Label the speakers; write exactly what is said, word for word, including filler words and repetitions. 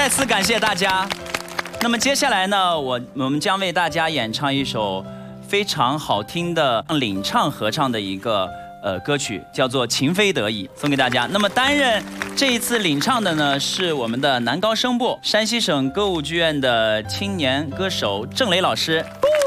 Speaker 1: 再次感谢大家。那么接下来呢，我我们将为大家演唱一首非常好听的领唱合唱的一个呃歌曲，叫做《情非得已》，送给大家。那么担任这一次领唱的呢，是我们的男高声部山西省歌舞剧院的青年歌手郑磊老师。